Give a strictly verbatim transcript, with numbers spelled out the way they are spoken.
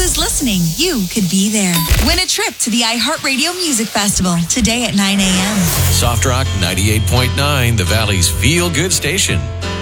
is listening, you could be there. Win a trip to the iHeartRadio Music Festival today at nine a.m. Soft Rock ninety-eight point nine, the Valley's feel-good station.